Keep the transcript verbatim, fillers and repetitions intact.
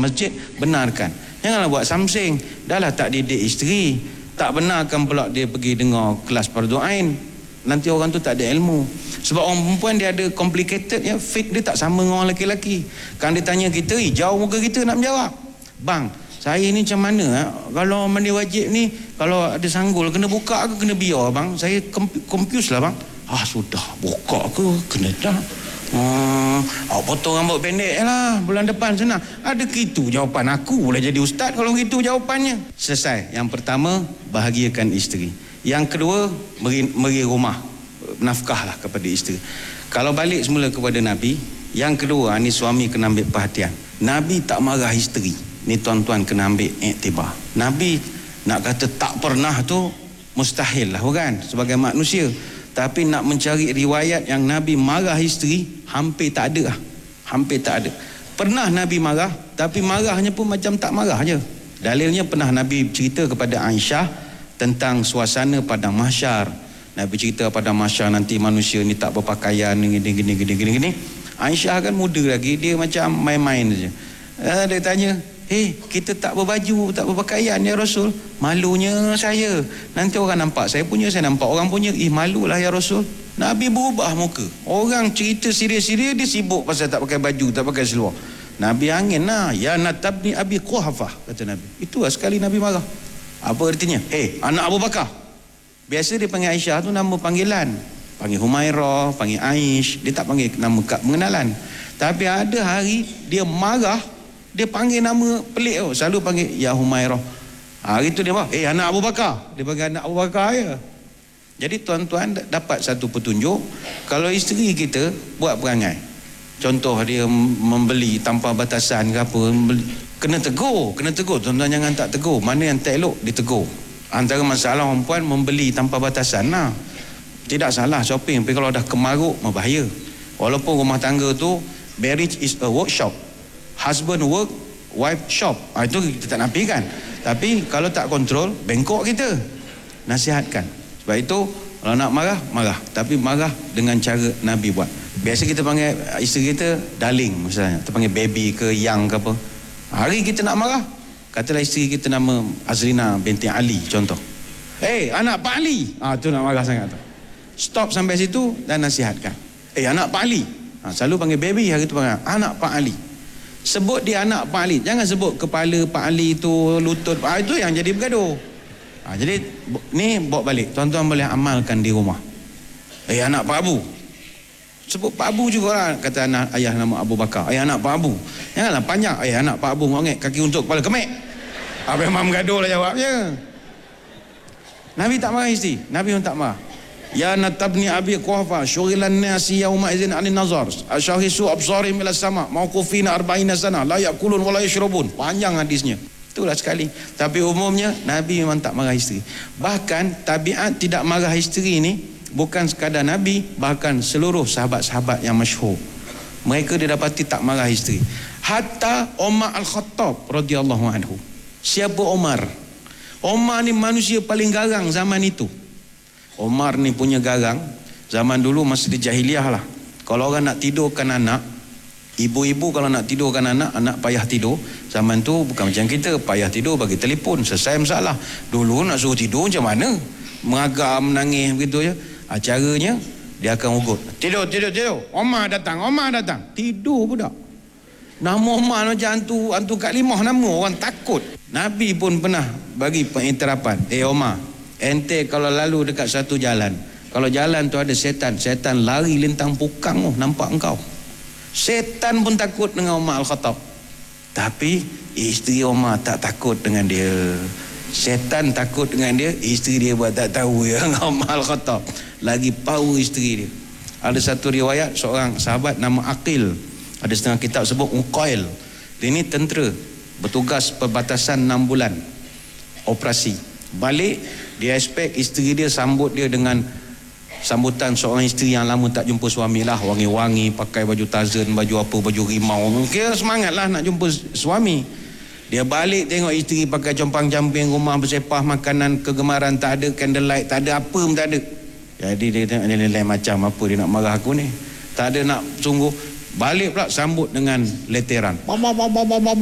masjid, benarkan. Janganlah buat samsing. Dahlah tak didik isteri, tak benarkan pula dia pergi dengar kelas fardu ain. Nanti orang tu tak ada ilmu. Sebab orang perempuan dia ada complicated ya, fake dia tak sama dengan orang lelaki-lelaki. Kan dia tanya kita, jauh muka kita nak menjawab. Bang, saya ni macam mana ha? Kalau mandi wajib ni, kalau ada sanggul kena buka ke kena biar bang? Saya confuse lah bang. Ah sudah, buka ke kena tak? Hmm, awak potong rambut pendek lah, bulan depan senang. Ada gitu jawapan. Aku boleh jadi ustaz kalau gitu jawapannya. Selesai. Yang pertama, bahagiakan isteri. Yang kedua, beri, beri rumah, nafkahlah kepada isteri. Kalau balik semula kepada Nabi, yang kedua, ni suami kena ambil perhatian. Nabi tak marah isteri. Ni tuan-tuan kena ambil iktibar. Nabi nak kata tak pernah tu mustahil lah kan, sebagai manusia. Tapi nak mencari riwayat yang Nabi marah isteri, hampir tak ada lah. Hampir tak ada. Pernah Nabi marah, tapi marahnya pun macam tak marah je. Dalilnya pernah Nabi cerita kepada Aisyah tentang suasana padang mahsyar. Nabi cerita pada mahsyar nanti manusia ni tak berpakaian gini gini gini gini gini. Aisyah kan muda lagi, dia macam main-main saja. Eh, dia tanya, "Hei, kita tak berbaju, tak berpakaian ya Rasul." "Malunya saya. Nanti orang nampak saya punya, saya nampak orang punya. Ih, malulah ya Rasul." Nabi berubah muka. Orang cerita serius-serius, dia sibuk pasal tak pakai baju, tak pakai seluar. Nabi angin lah. "Ya natabni Abi Quhafah," kata Nabi. Itulah sekali Nabi marah. Apa artinya? "Eh, anak Abu Bakar." Biasa dia panggil Aisyah tu nama panggilan. Panggil Humairah, panggil Aish. Dia tak panggil nama kad pengenalan. Tapi ada hari dia marah, dia panggil nama pelik tu. Selalu panggil ya Humairah. Hari tu dia marah, "Eh, anak Abu Bakar." Dia panggil anak Abu Bakar ya. Jadi tuan-tuan dapat satu petunjuk. Kalau isteri kita buat perangai, contoh dia membeli tanpa batasan ke apa, membeli, kena tegur, kena tegur. Tuan-tuan jangan tak tegur. Mana yang tak elok ditegur. Antara masalah orang puan membeli tanpa batasan lah. Tidak salah shopping, tapi kalau dah kemaruk berbahaya. Walaupun rumah tangga tu marriage is a workshop. Husband work, wife shop. Ha, itu kita tak nafikan. Tapi kalau tak kontrol, bengkok kita. Nasihatkan. Sebab itu kalau nak marah, marah. Tapi marah dengan cara Nabi buat. Biasa kita panggil isteri kita darling misalnya. Kita panggil baby ke yang ke apa. Hari kita nak marah, katalah isteri kita nama Azrina binti Ali contoh. "Eh, anak Pak Ali." Ah, tu nak marah sangat tu. Stop sampai situ dan nasihatkan. "Eh, anak Pak Ali." Ha, selalu panggil baby, hari tu panggil anak Pak Ali. Sebut dia anak Pak Ali. Jangan sebut kepala Pak Ali tu, lutut. Ah, itu yang jadi bergaduh. Ha, jadi ni bawa balik. Tuan-tuan boleh amalkan di rumah. "Eh, anak Pak Abu." Sebut Pak Abu jugalah, kata anak ayah nama Abu Bakar. "Eh, anak Pak Abu." Janganlah panjang. "Eh, anak Pak Abu ngongek kaki untuk kepala kemek." Apa memang bergaduh lah jawabnya. Nabi tak marah isteri. Nabi pun tak marah. "Ya natabni Abi Quhafah syughilan nasi yawma idzin 'anil nazar ashahisu absarihim ila sama mawqufina arba'ina sana la yakulun wa la yashrabun." Panjang hadisnya. Itulah sekali. Tapi umumnya Nabi memang tak marah isteri. Bahkan tabiat tidak marah isteri ni bukan sekadar Nabi, bahkan seluruh sahabat-sahabat yang masyhur. Mereka didapati tak marah isteri. Hatta Umar Al-Khattab radhiyallahu anhu. Siapa Umar? Umar ni manusia paling garang zaman itu. Umar ni punya garang zaman dulu masa di jahiliah lah. Kalau orang nak tidurkan anak, ibu-ibu kalau nak tidurkan anak, anak payah tidur. Zaman tu bukan macam kita, payah tidur bagi telefon, selesai masalah. Dulu nak suruh tidur macam mana? Meragam, menangis begitu je. Caranya dia akan ugut. "Tidur, tidur, tidur. Omar datang, Omar datang." Tidur budak. Nama Omar macam hantu, hantu Kak Limah nama, orang takut. Nabi pun pernah bagi pengiktirafan. "Eh Omar, ente kalau lalu dekat satu jalan, kalau jalan tu ada setan, setan lari lintang pukang tu, nampak engkau." Setan pun takut dengan Umar Al-Khattab. Tapi isteri Umar tak takut dengan dia. Setan takut dengan dia, isteri dia buat tak tahu ya. Umar Al-Khattab lagi power isteri dia. Ada satu riwayat seorang sahabat nama Aqil, ada setengah kitab sebut Uqail. Dia ni tentera, bertugas perbatasan enam bulan operasi. Balik, dia expect isteri dia sambut dia dengan sambutan seorang isteri yang lama tak jumpa suami lah, wangi-wangi, pakai baju tazen, baju apa, baju rimau. Kira semangat lah nak jumpa suami. Dia balik tengok isteri pakai compang-camping, rumah bersepah, makanan kegemaran tak ada, candlelight tak ada, apa pun tak ada. Jadi dia tengok nilai macam apa dia nak marah aku ni. Tak ada nak sungguh. Balik pula sambut dengan leteran.